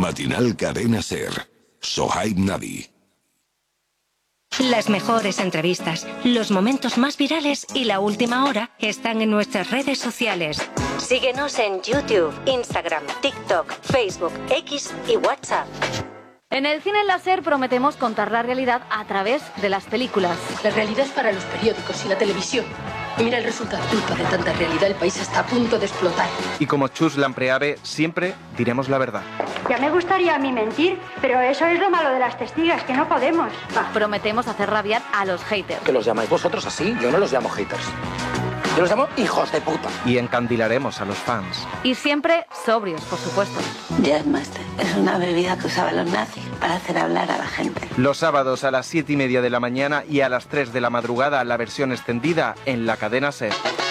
Matinal Cadena Ser. Sohaib Nabi. Las mejores entrevistas, los momentos más virales y la última hora están en nuestras redes sociales. Síguenos en YouTube, Instagram, TikTok, Facebook, X y WhatsApp. En el cine láser prometemos contar la realidad a través de las películas. La realidad es para los periódicos y la televisión. Y mira el resultado. Culpa de tanta realidad, el país está a punto de explotar. Y como Chus Lampreave, siempre diremos la verdad. Ya me gustaría a mí mentir, pero eso es lo malo de las testigas, que no podemos. Prometemos hacer rabiar a los haters. ¿Que los llamáis vosotros así? Yo no los llamo haters. Yo los llamo hijos de puta. Y encandilaremos a los fans. Y siempre sobrios, por supuesto. Jazzmaster es una bebida que usaban los nazis para hacer hablar a la gente. Los sábados a las 7:30 de la mañana y a las 3 de la madrugada la versión extendida en la cadena SER.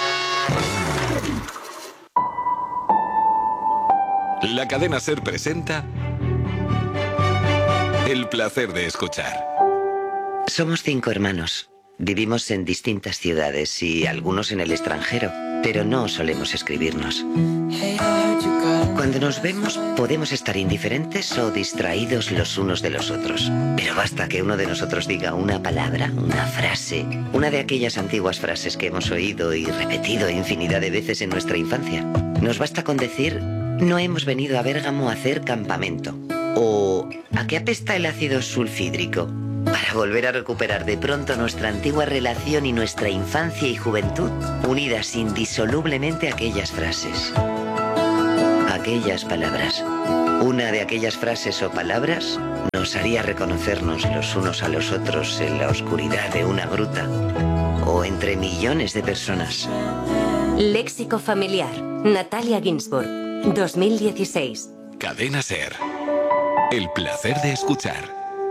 La cadena SER presenta El placer de escuchar. Somos 5 hermanos. Vivimos en distintas ciudades y algunos en el extranjero, pero no solemos escribirnos. Cuando nos vemos podemos estar indiferentes o distraídos los unos de los otros. Pero basta que uno de nosotros diga una palabra, una frase, una de aquellas antiguas frases que hemos oído y repetido infinidad de veces en nuestra infancia. Nos basta con decir: no hemos venido a Bérgamo a hacer campamento. O ¿a qué apesta el ácido sulfídrico? Para volver a recuperar de pronto nuestra antigua relación y nuestra infancia y juventud, unidas indisolublemente a aquellas frases. Aquellas palabras. Una de aquellas frases o palabras nos haría reconocernos los unos a los otros en la oscuridad de una gruta o entre millones de personas. Léxico familiar. Natalia Ginsburg, 2016. Cadena SER. El placer de escuchar.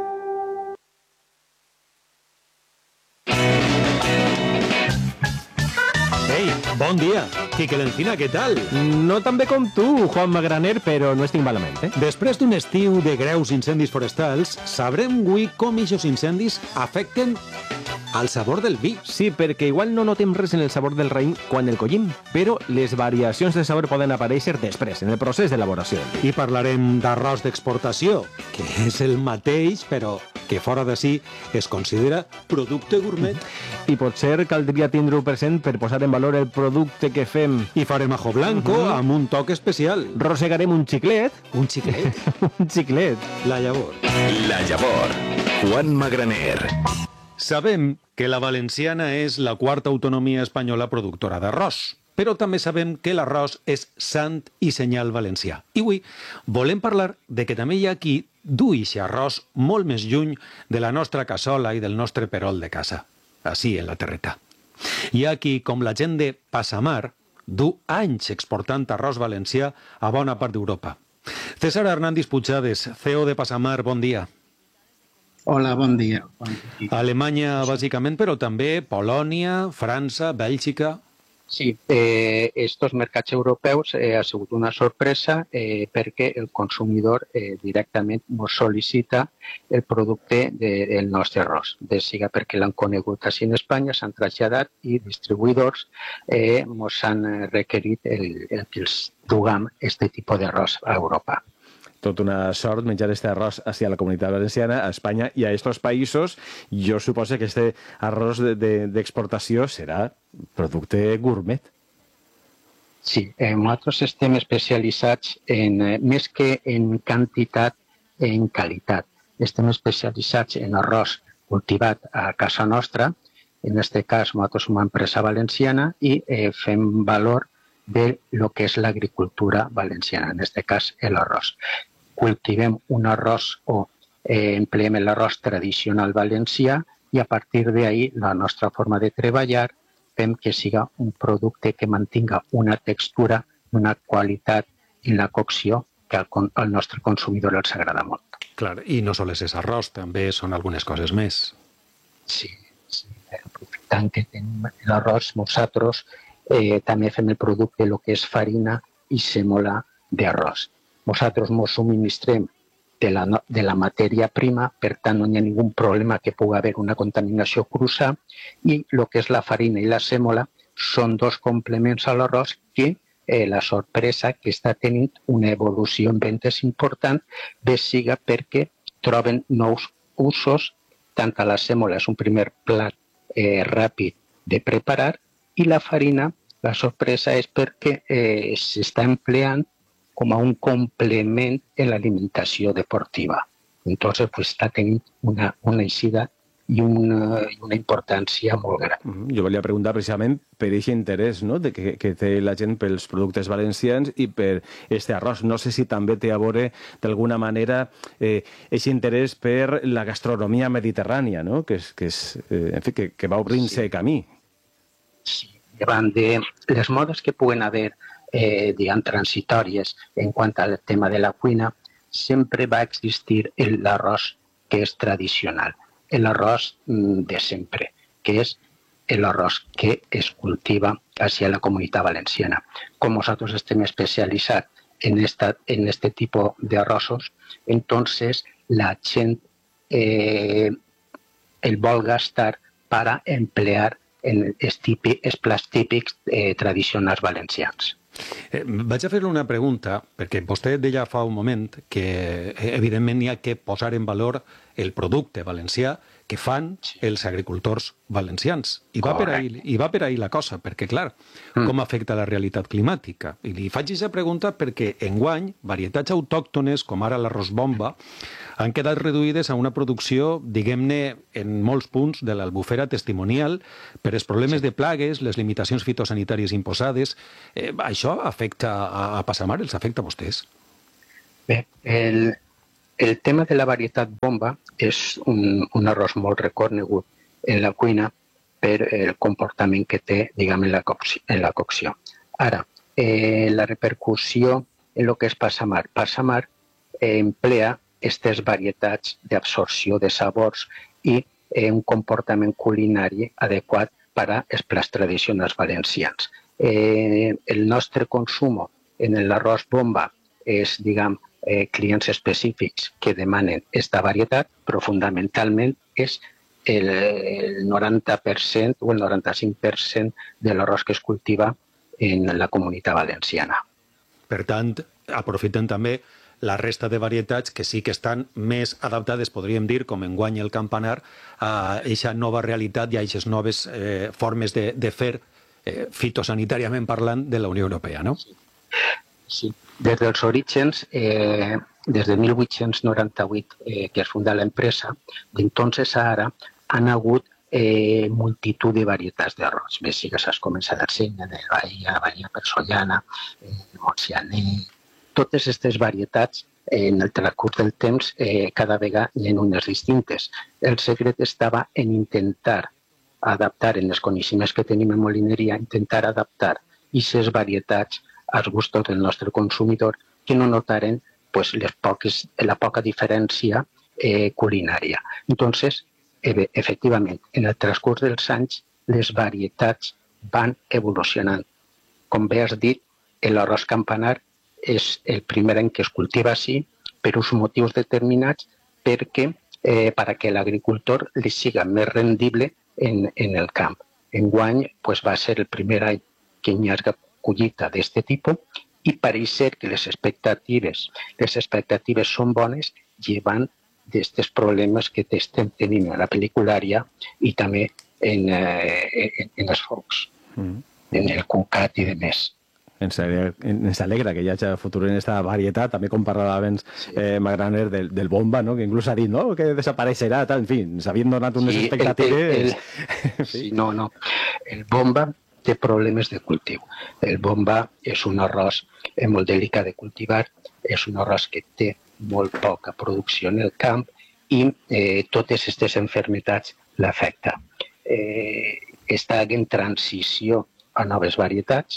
Ei, bon dia. Quique l'Encina, què tal? No tan bé com tu, Juan Magraner, però no estic malament, eh? Després d'un estiu de greus incendis forestals, sabrem avui com aquests incendis afecten al sabor del vi. Sí, perquè igual no notem res en el sabor del raïm quan el collim, però les variacions de sabor poden aparèixer després, en el procés d'elaboració. I parlarem d'arròs d'exportació, que és el mateix, però que fora d'ací es considera producte gourmet. I potser caldria tindre-ho present per posar en valor el producte que fem. I farem ajo blanco amb un toc especial. Rosegarem un xiclet. Un xiclet? Un xiclet. La llavor. La llavor. Juan Magraner. Sabem que la valenciana és la quarta autonomia espanyola productora d'arròs, però també sabem que l'arròs és sant i senyal valencià. I avui volem parlar de que també hi ha qui du ixe arròs molt més lluny de la nostra cassola i del nostre perol de casa, així en la terreta. Hi ha qui, com la gent de Passamar, du anys exportant arròs valencià a bona part d'Europa. César Hernández Puigades, CEO de Passamar, bon dia. Hola, bon dia. Alemanya, bàsicament, però també Polònia, França, Bèlgica... Sí, estos mercats europeus ha sigut una sorpresa perquè el consumidor directament ens sol·licita el producte del nostre arròs. Siga perquè l'han conegut així en Espanya, s'han traslladat i distribuïdors ens han requerit el que els duguem aquest tipus d'arròs a Europa. Tot una sort menjar este arròs hacia la comunitat valenciana, a Espanya i a estos països. Jo suposo que este arròs d'exportació serà producte gourmet. Sí, nosaltres estem especialitzats més que en quantitat, en qualitat. Estem especialitzats en arròs cultivat a casa nostra. En aquest cas, nosaltres som una empresa valenciana i fem valor de lo que és l'agricultura valenciana, en aquest cas l'arròs. Cultivem un arròs o empleem l'arròs tradicional valencià i a partir d'ahí la nostra forma de treballar fem que siga un producte que mantinga una textura, una qualitat en la cocció que al nostre consumidor els agrada molt. Clar, i no sols és arròs, també són algunes coses més. Sí. Aprofitant que tenim l'arròs, nosaltres també fem el producte, el que és farina i semola d'arròs. Nosaltres ens subministrem de la matèria prima, per tant no hi ha ningú problema que pugui haver una contaminació cruza i el que és la farina i la semola són dos complements a l'arròs que la sorpresa que està tenint una evolució en ventes important, bé siga perquè troben nous usos, tant a la sèmola és un primer plat ràpid de preparar, i la farina, la sorpresa és perquè s'està empleant com a un complement en l'alimentació deportiva. Entonces, pues està tenint una eixida i una importància molt gran. Jo volia preguntar precisament per aquest interès, no?, que té la gent pels productes valencians i per este arròs. No sé si també té a veure d'alguna manera aquest interès per la gastronomia mediterrània, no?, que va obrint-se camí. Sí, davant de les modes que puguen haver, diguem, transitòries en quant al tema de la cuina, sempre va existir l'arròs que és tradicional, l'arròs de sempre, que és l'arròs que es cultiva hacia la comunitat valenciana. Com nosaltres estem especialitzats en este tipo de arrossos, entonces la gent el vol gastar para emplear en els plats típics tradicionals valencians. Vaig a fer una pregunta, perquè vostè deia fa un moment que evidentment hi ha que posar en valor el producte valencià que fan els agricultors valencians. I va per ahí la cosa, perquè, clar, com afecta la realitat climàtica? I li faig aquesta pregunta perquè enguany varietats autòctones, com ara l'arròs bomba, han quedat reduïdes a una producció, diguem-ne, en molts punts de l'albufera testimonial per els problemes de plagues, les limitacions fitosanitàries imposades. Això afecta a Passamar, els afecta a vostès? Bé, el tema de la varietat bomba és un arròs molt reconegut en la cuina per el comportament que té, diguem, en la cocció. Ara, la repercussió en el que és Passamar. Passamar emplea aquestes varietats d'absorció de sabors i un comportament culinari adequat per als plats tradicionals valencians. El nostre consum en l'arròs bomba és, diguem, clients específics que demanen aquesta varietat, però fundamentalment és el 90% o el 95% de l'arròs que es cultiva en la comunitat valenciana. Per tant, aprofiten també la resta de varietats que sí que estan més adaptades, podríem dir, com enguany el campanar, a aquesta nova realitat i a aquestes noves formes de fer, fitosanitàriament parlant, de la Unió Europea, no? Sí. Des dels orígens, des de 1898 que es funda l'empresa, d'entonces a ara han hagut multitud de varietats d'arròs. Bé, sí que s'ha començat a Senya, de Bahia Persollana, Montsianer. Totes aquestes varietats, en el transcurs del temps, cada vegada hi ha unes distintes. El secret estava en intentar adaptar, en els coneixements que tenim en molineria, intentar adaptar aquestes varietats als gustos del nostre consumidor, que no notaren la poca diferència culinària. Entonces, efectivament, en el transcurs dels anys, les varietats van evolucionant. Com bé has dit, l'arròs campanar és el primer any que es cultiva així per uns motius determinats perquè que l'agricultor li siga més rendible en el camp. Enguany va ser el primer any que hi ha collita d'aquest tipus i pareix ser que les expectatives són bones llevant d'aquests problemes que estem tenint a la pel·liculària i també en els focs, en el cucat i demés. Ens alegra que hi hagi futur en aquesta varietat, també com parlava abans Magraner del bomba, que inclús ha dit que desapareixerà, en fi, s'havien donat unes expectatives. Sí, no. El bomba té problemes de cultiu. El bomba és un arròs molt delicat de cultivar, és un arròs que té molt poca producció en el camp i totes aquestes malalties l'afecten. Està en transició a noves varietats,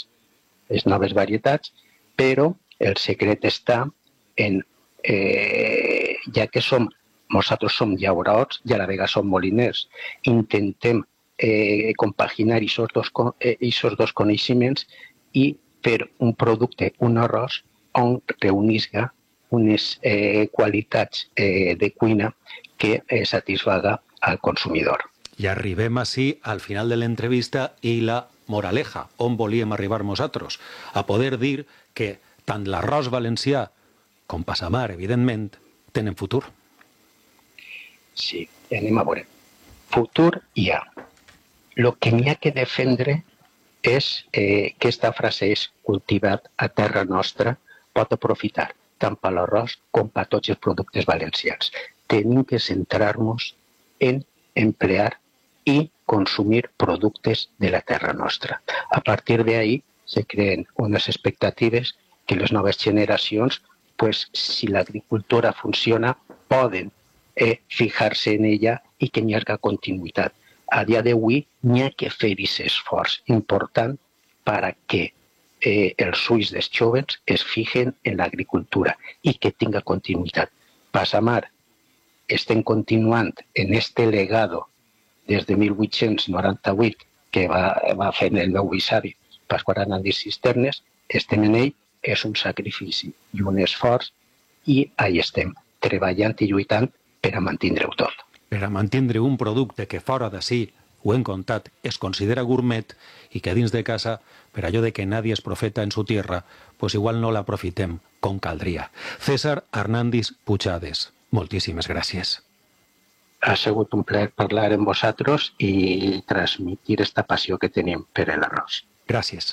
però el secret està en, ja que nosaltres som llauradors i a la vegada som moliners, intentem compaginar aquests dos coneixements i fer un producte, un arròs, on reunisca unes qualitats de cuina que satisfaga al consumidor. I arribem així al final de l'entrevista i la moraleja, on volíem arribar nosaltres, a poder dir que tant l'arròs valencià com Passamar, evidentment, tenen futur. Sí, anem a veure. Futur hi ha. El que n'hi ha que defendre és que aquesta frase és cultivat a terra nostra, pot aprofitar tant per l'arròs com per tots els productes valencians. Tenim que centrar-nos en emplear i consumir productes de la terra nostra. A partir d'ahí se creen unes expectatives que les noves generacions, pues, si l'agricultura funciona, poden fijar-se en ella i que n'hi hagi continuïtat. A dia d'avui n'hi ha que fer aquest esforç important perquè els ulls dels joves es fijen en l'agricultura i que tinga continuïtat. Passamar estem continuant en este legado des de 1898 que va fer el meu besavi Pasqual Hernández Cisternes, estem en ell, és un sacrifici i un esforç i ahí estem, treballant i lluitant per a mantindre-ho tot. Per a mantindre un producte que fora d'ací, ho hem contat, es considera gourmet i que dins de casa, per allò de que nadie es profeta en su tierra, pues igual no l'aprofitem com caldria. César Hernández Puchades, moltíssimes gràcies. Ha sigut un plaer parlar amb vosaltres i transmitir esta passió que tenim per l'arròs. Gràcies.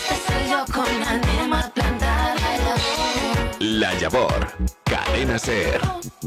La Llavor, Cadena SER.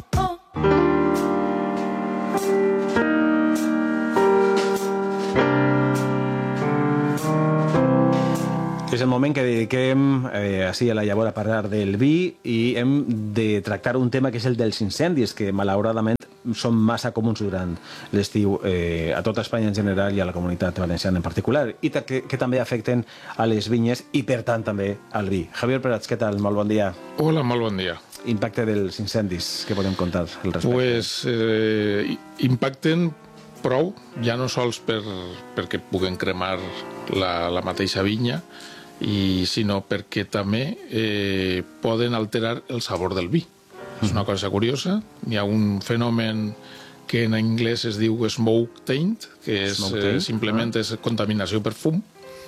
És el moment que dediquem així a la Llavor a parlar del vi i hem de tractar un tema que és el dels incendis, que malauradament són massa comuns durant l'estiu a tota Espanya en general i a la comunitat valenciana en particular, i que també afecten a les vinyes i, per tant, també al vi. Javier Prats, què tal? Molt bon dia. Hola, molt bon dia. Impacte dels incendis, què podem contar al respecte? Pues impacten prou, ja no sols perquè puguen cremar la mateixa vinya, sinó perquè també poden alterar el sabor del vi. És una cosa curiosa. Hi ha un fenomen que en anglès es diu smoke taint, que simplement és contaminació per fum,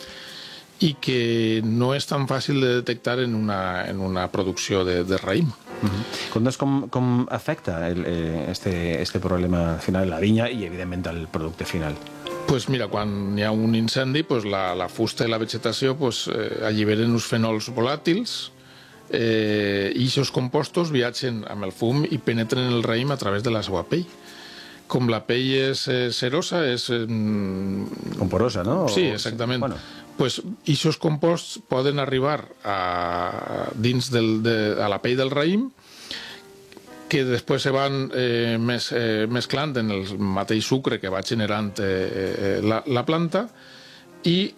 i que no és tan fàcil de detectar en una producció de raïm. Conta'ns com afecta este problema final la vinya i, evidentment, el producte final. Pues mira, quan hi ha un incendi, pues la fusta i la vegetació alliberen uns fenols volàtils i aquests compostos viatgen amb el fum i penetren el raïm a través de la seva pell. Com la pell és cerosa, és... Com porosa, no? Sí, exactament. Pues aquests composts poden arribar dins a la pell del raïm, que després se van mesclant en el mateix sucre que va generant la planta i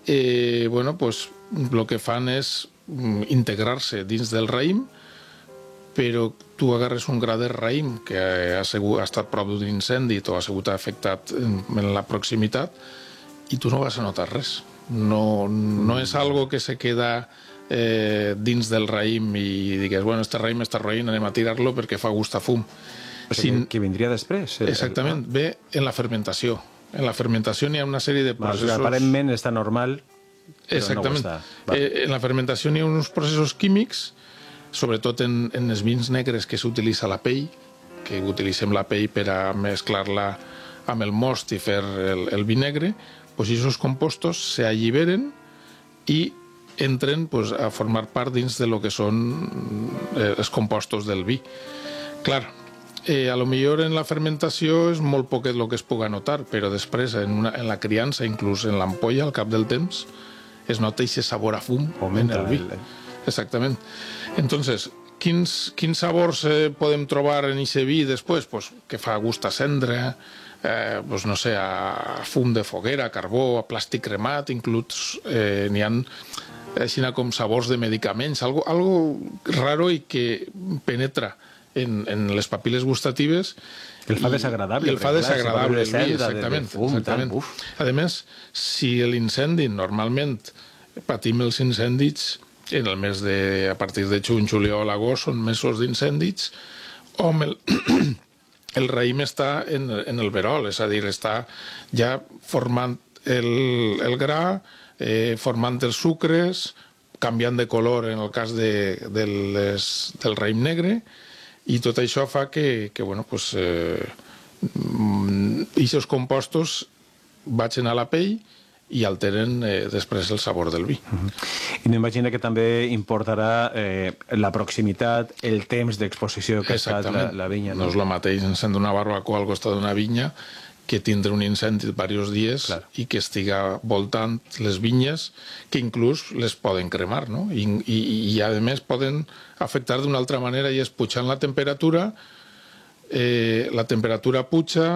el que fan és integrar-se dins del raïm, però tu agarres un gra de raïm que ha estat prop d'un incendi o ha sigut afectat en la proximitat i tu no vas a notar res. No és algo que se queda dins del raïm i digues, bueno, este raïm està roïn, anem a tirar-lo perquè fa gust a fum. Que vindria després? Exactament, ve en la fermentació. En la fermentació n'hi ha una sèrie de processos... Aparentment està normal, però no ho està. En la fermentació n'hi ha uns processos químics, sobretot en els vins negres que s'utilitza la pell, que utilitzem la pell per a mesclar-la amb el most i fer el vi negre, doncs aquests compostos s'alliberen i entren a formar part dins de lo que són els compostos del vi. Clar, a lo millor en la fermentació és molt poquet el que es puga notar, però després en la criança, inclús en l'ampolla, al cap del temps, es nota aquest sabor a fum en el vi. Exactament. Entonces, quins sabors podem trobar en aquest vi després? Que fa gust a cendra, no sé, a fum de foguera, a carbó, a plàstic cremat, inclús n'hi ha així com sabors de medicaments, algo raro i que penetra en les papil·les gustatives. El fa desagradable. El fa desagradable, el vi, exactament. A més, si l'incendi, normalment patim els incendis en el mes de, a partir de juny, juliol, agost, són mesos d'incendis, on el raïm està en el verol, és a dir, està ja formant el gra, formant els sucres, canviant de color en el cas del raïm negre, i tot això fa que aquests compostos vagin a la pell i alteren després el sabor del vi. I m'imagino que també importarà la proximitat, el temps d'exposició que ha estat la vinya. No és el mateix encendre una barbacoa al costat d'una vinya que tindre un incendi diversos dies i que estiga voltant les vinyes, que inclús les poden cremar, no? I a més poden afectar d'una altra manera, i és pujant la temperatura puja,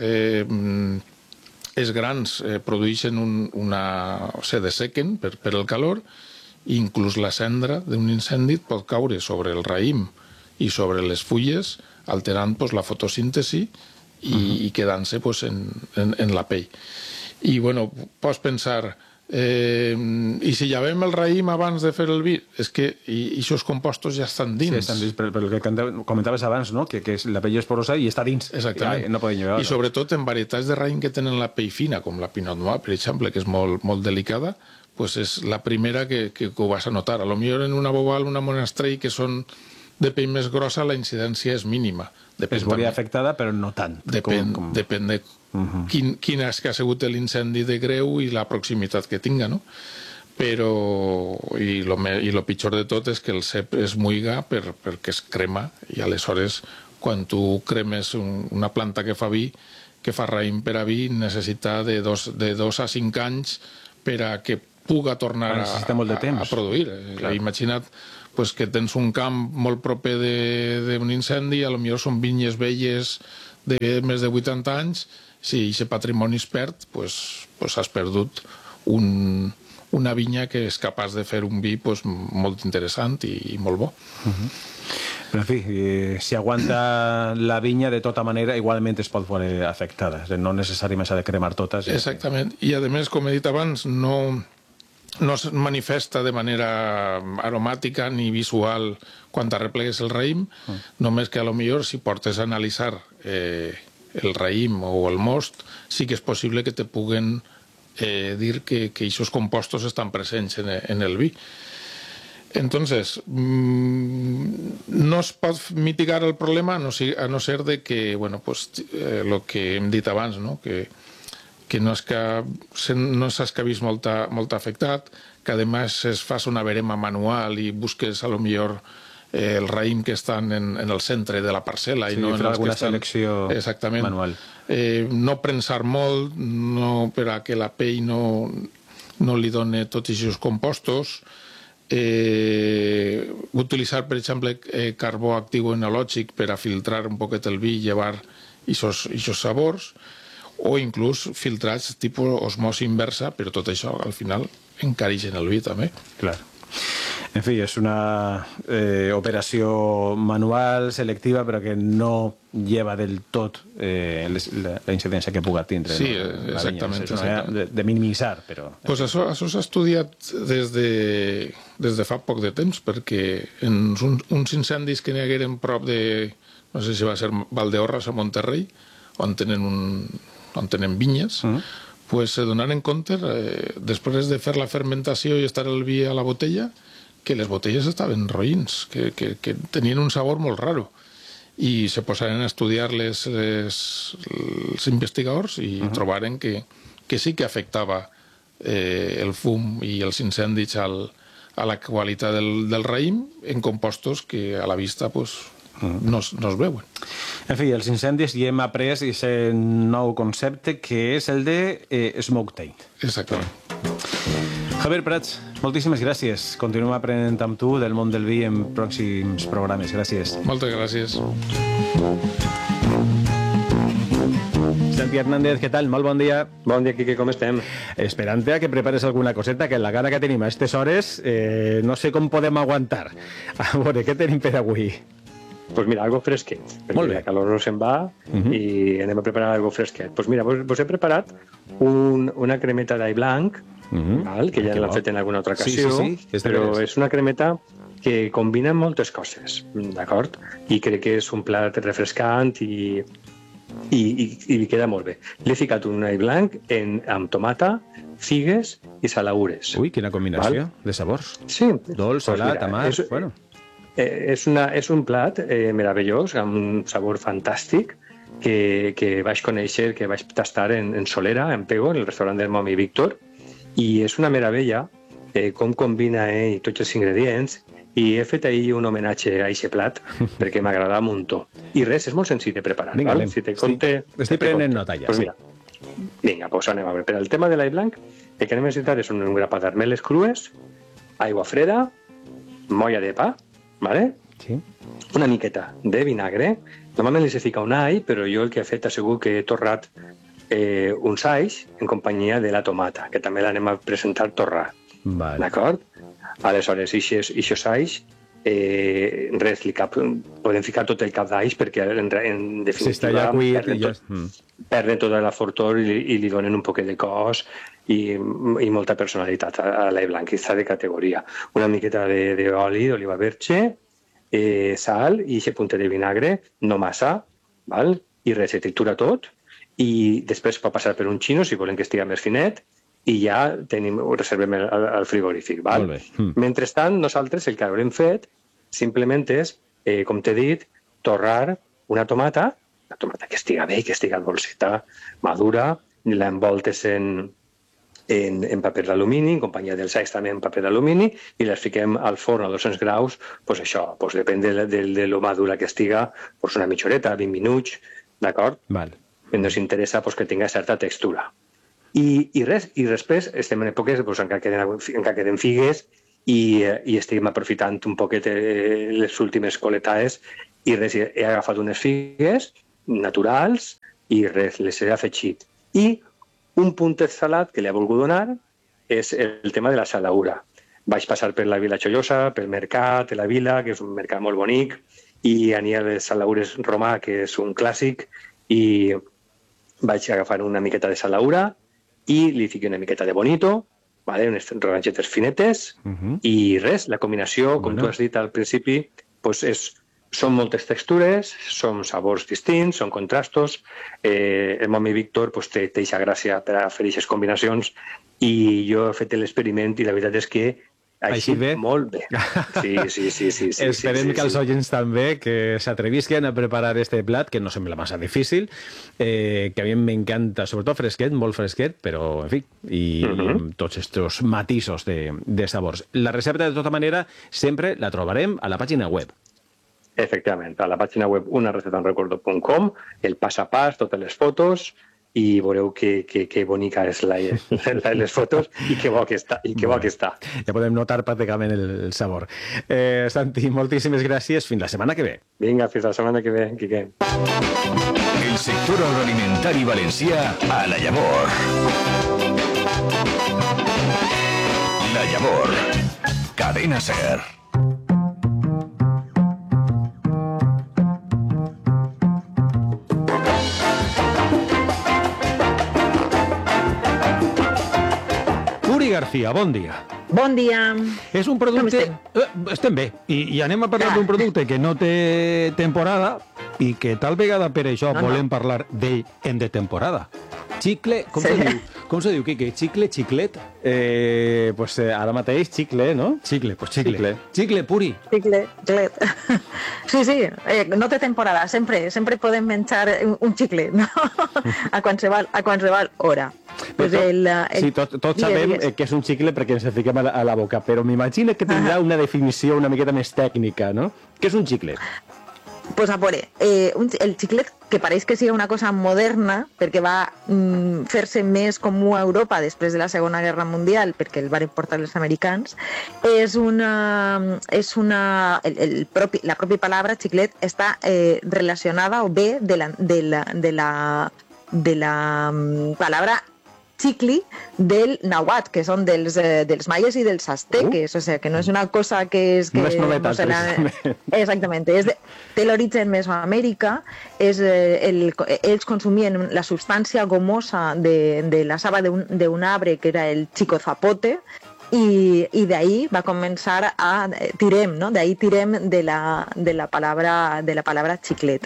els grans produeixen se dessequen per el calor, i inclús la cendra d'un incendi pot caure sobre el raïm i sobre les fulles, alterant la fotosíntesi i quedant-se en la pell. I pots pensar, i si llavem el raïm abans de fer el vi, és que aquests compostos ja estan dins. Sí, estan dins, per el que comentaves abans, no? Que la pell és porosa i està dins. Exactament. No poden llevar. I sobretot en varietats de raïm que tenen la pell fina, com la Pinot Noir, per exemple, que és molt delicada, és la primera que ho vas a notar. A lo millor en una Bobal, una Monastrell, que són de pell més grossa, la incidència és mínima. Es veuria afectada, però no tant. Depèn de quin ha sigut l'incendi de greu i la proximitat que tinga, no? Però, i el pitjor de tot és que el cep es muiga perquè es crema, i aleshores, quan tu cremes una planta que fa vi, que fa raïm per a vi, necessita de 2 a 5 anys per a que puga tornar a produir. Imagina't que tens un camp molt proper d'un incendi, a lo millor són vinyes velles de més de 80 anys, si aquest patrimoni es perd, has perdut una vinya que és capaç de fer un vi molt interessant i molt bo. Però, en fi, si aguanta la vinya, de tota manera, igualment es pot veure afectada. No necessàriament s'ha de cremar totes. Exactament. I, a més, com he dit abans, no es manifesta de manera aromàtica ni visual quan arreplegues el raïm, només que a lo millor si portes a analitzar el raïm o el most, sí que és possible que te puguen dir que aquests compostos estan presents en el vi. Entonces, no es pot mitigar el problema a no ser de que, el que hem dit abans, no?, que no s'has vist molt afectat, que a més es fas una verema manual i busques a lo millor el raïm que estan en el centre de la parcel·la i no en els que estan... selecció manual. No prensar molt, per a que la pell no li doni tots aquests compostos, utilitzar, per exemple, carbó actiu enològic per a filtrar un poquet el vi i llevar aquests sabors, o inclús filtrats tipus osmosi inversa, però tot això al final encareixen el vi també. Clar. En fi, és una operació manual, selectiva, però que no lleva del tot la incidència que puga tindre. Sí, exactament. És una manera de minimitzar, però... Això s'ha estudiat des de fa poc de temps, perquè en uns incendis que n'hi hagueren prop de, no sé si va ser Valdeorras o Monterrey, on tenen vinyes, se donaren compte, després de fer la fermentació i estar el vi a la botella, que les botelles estaven roïns, que tenien un sabor molt raro. I se posaren a estudiar-les els investigadors i trobaren que sí que afectava el fum i els incendis a la qualitat del raïm en compostos que a la vista no es veuen. En fi, els incendis hi hem après aquest nou concepte que és el de smoke taint. Exactament. Javier Prats, moltíssimes gràcies. Continuem aprenent amb tu del món del vi en pròxims programes. Gràcies. Moltes gràcies. Santi Hernández, què tal? Molt bon dia. Bon dia, Quique, com estem? Esperant que prepares alguna coseta, que la gana que tenim a aquestes hores no sé com podem aguantar. A veure, què tenim per avui? Pues mira, algo fresquet, perquè la calor no se'n va i anem a preparar algo fresquet. Pues mira, vos he preparat una cremeta d'all blanc, que ja l'hem fet en alguna altra ocasió, però és una cremeta que combina moltes coses, d'acord? I crec que és un plat refrescant i i li queda molt bé. Li he ficat un all blanc amb tomata, figues i salaures. Ui, quina combinació de sabors. Sí. Dolç, salat, amarg, bueno. És un plat meravellós, amb un sabor fantàstic, que vaig conèixer, que vaig tastar en Solera, en Pego, en el restaurant del Momi Víctor, i és una meravella com combina tots els ingredients, i he fet ahir un homenatge a aquest plat perquè m'agrada un muntó. I res, és molt senzill de preparar. Vinga, si te conte... Estic prenent nota ja, sí. Vinga, doncs anem a veure. Per al tema de l'all blanc, el que anem a necessitar és un grapat d'armeles crues, aigua freda, molla de pa, ¿vale? Sí. Una miqueta de vinagre. Normalment li se fica un all, però jo el que he fet ha sigut que he torrat uns alls en companyia de la tomata, que també l'anem a presentar torrat. Vale. D'acord? Aleshores, ixos alls, res, podem ficar tot el cap d'alls perquè en definitiva perden tota la fortor i li donen un poquet de cos i molta personalitat a l'all blanc, i està de categoria. Una miqueta d'oli, d'oliva verge, sal i aquest puntet de vinagre, no massa, val? I res, se tritura tot i després pot passar per un xino si volen que estigui més finet i ja ho reservem al frigorífic. Val? Mentrestant, nosaltres el que haurem fet simplement és, com t'he dit, torrar una tomata que estiga bé, que estiga dolceta, madura, l'envoltes en paper d'alumini, en companyia dels alls també en paper d'alumini, i les fiquem al forn a 200 graus, doncs això, depèn de lo madura que estiga, una mitja horeta, 20 minuts, d'acord? Ens interessa que tinga certa textura. I res, i després estem en èpoques encara queden figues i estem aprofitant un poquet les últimes coletades i res, he agafat unes figues naturals i res, les he afegit. I un puntet salat que li he volgut donar és el tema de la salaura. Vaig passar per la Vila Xollosa, pel mercat de la Vila, que és un mercat molt bonic, i n'hi ha les salaures romà, que és un clàssic, i vaig agafar una miqueta de salaura i li fiqué una miqueta de bonito, unes rodanxetes finetes, i res, la combinació, com tu has dit al principi, són moltes textures, són sabors distints, són contrastos. El Momi Víctor té aquesta gràcia per a fer aquestes combinacions i jo he fet l'experiment i la veritat és que així molt bé. Sí. Esperem que els oients també que s'atrevisquen a preparar este plat, que no sembla massa difícil, que a mi m'encanta, sobretot fresquet, molt fresquet, però, en fi, i amb tots estos matisos de sabors. La recepta, de tota manera, sempre la trobarem a la pàgina web. Efectivament, a la pàgina web unarecetaenrecuerdo.com, el pas a pas, totes les fotos, i veureu que bonica és les fotos i que bo que està. Ja podem notar pràcticament el sabor. Santi, moltíssimes gràcies. Fins la setmana que ve. Vinga, fins la setmana que ve, Quique. El sector agroalimentari valencià a La Llavor. La Llavor. Cadena SER. García, bon dia. Bon dia. És un producte... Estem bé. I anem a parlar d'un producte que no té temporada i que tal vegada per això volem parlar d'ell en de temporada. Xicle, com se diu, Quique? Xicle, xiclet? Pues ara mateix, xicle, no? Xicle, pues xicle. Xicle, Puri. Xicle, xiclet. Sí, no té temporada, sempre podem menjar un xicle, no? A qualsevol hora. Tots sabem que és un xicle perquè ens fiquem a la boca, però m'imagino que tindrà una definició una miqueta més tècnica, no? Què és un xicle? Pues a veure, el xiclet, que pareix que sigui una cosa moderna, perquè va fer-se més comú a Europa després de la Segona Guerra Mundial, perquè el van portar els americans, la pròpia paraula xiclet està relacionada o ve de la paraula xicli del nàhuatl, que són dels maies i dels azteques, o sigui, que no és una cosa que és... No és novetat, exactament, té l'origen Mesoamèrica, ells consumien la substància gomosa de la saba d'un arbre que era el chico zapote, i d'ahí va començar a... tirem, no? D'ahí tirem de la paraula xiclet.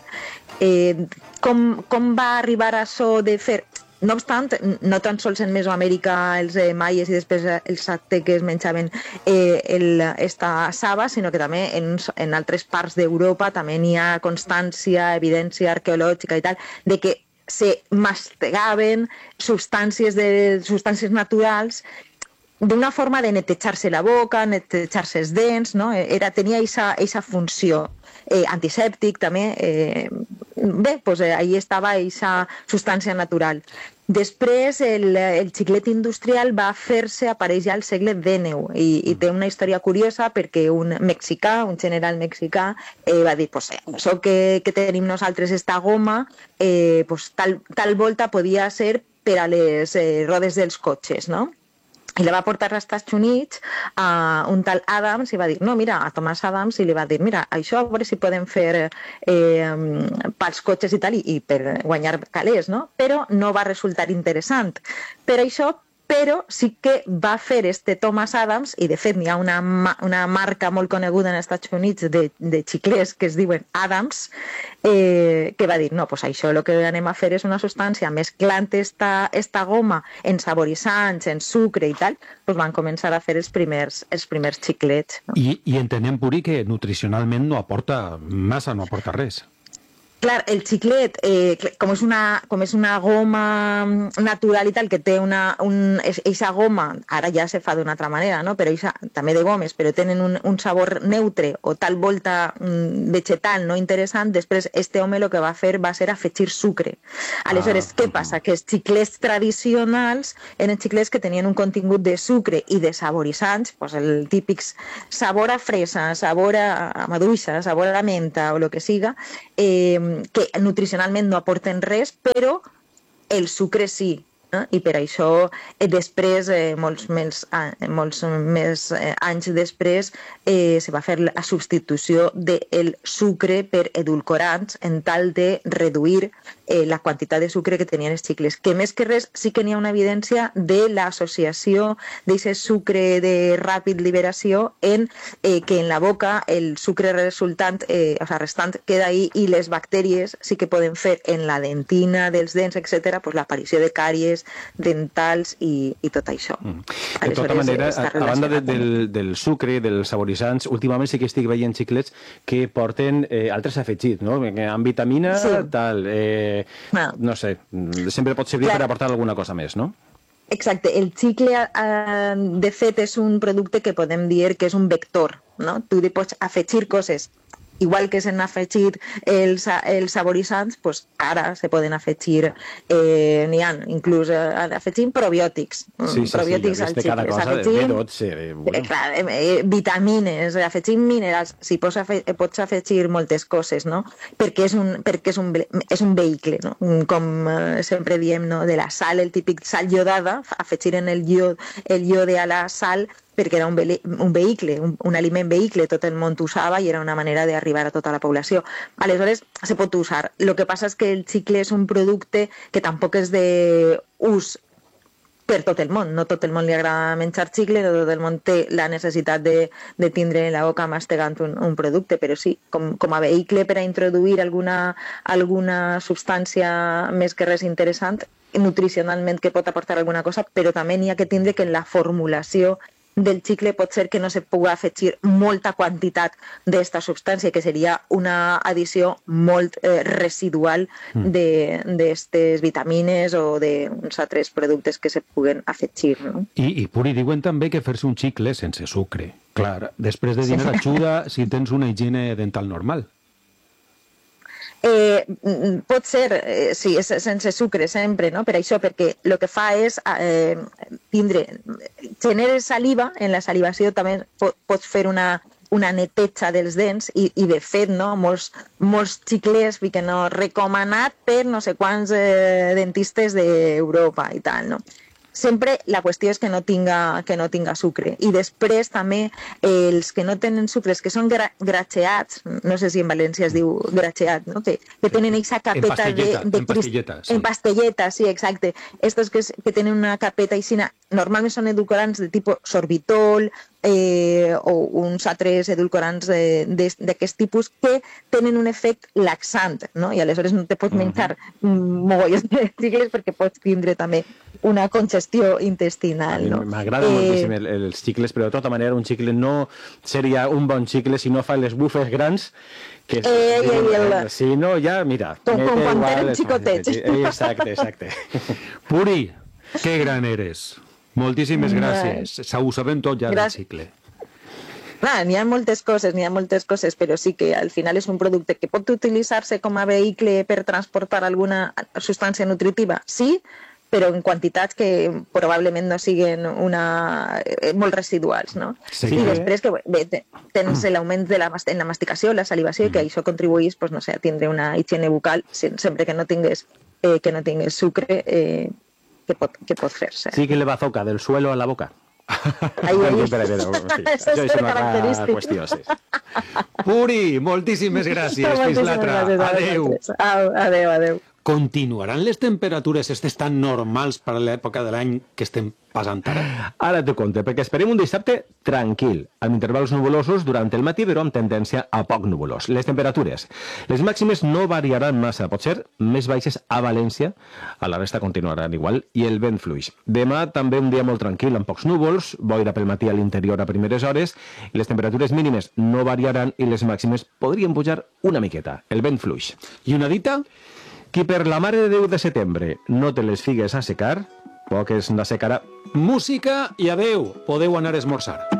Com va arribar a això de fer... No obstant, no tan sols en Mesoamèrica els maies i després els azteques menjaven esta saba, sinó que també en altres parts d'Europa també n'hi ha constància, evidència arqueològica i tal, de que se mastegaven substàncies naturals d'una forma de netejar-se la boca, netejar-se els dents, no? Tenia aquesta funció. Antisèptic també, bé, doncs ahí estava aquesta substància natural. Després el xiclet industrial va fer-se aparèixer al segle XIX i té una història curiosa perquè un mexicà, un general mexicà, va dir, pues, això que tenim nosaltres esta goma, pues, tal volta podia ser per a les rodes dels cotxes, no? I la va portar als Estats Units a un tal Adams i va dir, no, mira, a Thomas Adams, i li va dir, mira, això a veure si podem fer pels cotxes i tal, i per guanyar calés, no? Però no va resultar interessant. Per això, però sí que va fer Thomas Adams, i de fet n'hi ha una marca molt coneguda als Estats Units de xiclets que es diuen Adams, que va dir, no, doncs això el que anem a fer és una substància mesclant esta goma en saboritzants, en sucre i tal, doncs van començar a fer els primers xiclets. No? I entenem, Puri, que nutricionalment no aporta massa, no aporta res. Clar, el xiclet, com és una goma natural i tal, que té eixa goma, ara ja se fa d'una altra manera, no? Però també de gomes, però tenen un sabor neutre o tal volta vegetal no interessant, després home el que va fer va ser afegir sucre. Aleshores, què passa? Que els xiclets tradicionals eren xiclets que tenien un contingut de sucre i de saboritzants, doncs el típic sabor a fresa, sabor a maduixa, sabor a menta o el que siga, que nutricionalment no aporten res, però el sucre sí. I per això després, molts més anys després, se va fer la substitució del sucre per edulcorants en tal de reduir la quantitat de sucre que tenien els xicles. Que més que res sí que n'hi ha una evidència de l'associació d'aquest sucre de ràpid liberació en que en la boca el sucre restant queda ahí i les bactèries sí que poden fer en la dentina dels dents, etc., l'aparició de càries dentals i tot això. De tota manera, a banda del sucre, dels saboritzants, últimament sí que estic veient xiclets que porten altres afegits, no? Amb vitamina, tal, no sé, sempre pot servir per aportar alguna cosa més, no? Exacte, el xicle de fet és un producte que podem dir que és un vector, no? Tu li pots afegir coses. Igual que s'han afegit els saboritzants, doncs ara se poden afegir, n'hi ha, inclús afegint probiòtics. Probiòtics al xicle. Vitamines, afegint minerals, si pots afegir moltes coses, no? Perquè és un vehicle, no? Com sempre diem, no? De la sal, el típic sal iodada, afegir en el iode a la sal, perquè era un vehicle, un aliment vehicle, tot el món usava i era una manera d'arribar a tota la població. Aleshores, se pot usar. El que passa és que el xicle és un producte que tampoc és d'ús per tot el món. No tot el món li agrada menjar xicle, no tot el món té la necessitat de tindre en la boca mastegant un producte, però sí, com a vehicle per a introduir alguna substància més que res interessant, nutricionalment que pot aportar alguna cosa, però també n'hi ha que tindre que en la formulació del xicle pot ser que no se pugui afegir molta quantitat d'esta substància, que seria una addició molt residual d'aquestes vitamines o d'uns altres productes que se puguen afegir. No? I Puri, diuen també que fer-se un xicle sense sucre. Clar, després de dinar ajuda si tens una higiene dental normal. Pot ser, sí, sense sucre sempre, no? Per això, perquè el que fa és genera saliva, en la salivació també pots fer una neteja dels dents i de fet, no? Molts xiclets fiquen recomanat per no sé quants dentistes d'Europa i tal, no? sempre la qüestió és que no tinga sucre. I després també els que no tenen sucres, que són gracheats, no sé si en València es diu gracheat, no? que tenen aquesta capeta de pastilletas. En pastelletas, sí, exacte. Estos que tenen una capeta aixina, normalment són edulcorants de tipus sorbitol o uns altres edulcorants d'aquest tipus que tenen un efecte laxant, no? I aleshores no te pots menjar mogollons de xicles perquè pots tindre també una congestió intestinal. No? M'agrada moltíssim els xicles, però de tota manera un xicle no seria un bon xicle si no fa les bufes grans, que si no, ja, mira... Com quan eren xicotets. Exacte. Puri, que gran eres. Moltíssimes gràcies. Ho sabem tot ja del xicle. N'hi ha moltes coses, però sí que al final és un producte que pot utilitzar-se com a vehicle per transportar alguna substància nutritiva, sí, però en quantitats que probablement no siguin molt residuals, no? Sí. I després que tens l'augment en la masticació, la salivació, que això contribueix a tindre una higiene bucal sempre que no tingues sucre que pot fer-se. Sí que le bazooka del suelo a la boca. Això és característic. Puri, moltíssimes gràcies. Fins l'altra. Adéu. Continuaran les temperatures tan normals per a l'època de l'any que estem passant ara? Ara t'ho conto, perquè esperem un dissabte tranquil, amb intervals nuvolosos durant el matí, però amb tendència a poc nuvolós. Les temperatures. Les màximes no variaran massa, pot ser més baixes a València, a la resta continuaran igual, i el vent fluix. Demà també un dia molt tranquil, amb pocs núvols, boira pel matí a l'interior a primeres hores, i les temperatures mínimes no variaran i les màximes podrien pujar una miqueta. El vent fluix. I una dita? Qui per la Mare de Déu de setembre no té les figues a secar, poques n'assecarà. Música i adeu, podeu anar a esmorzar.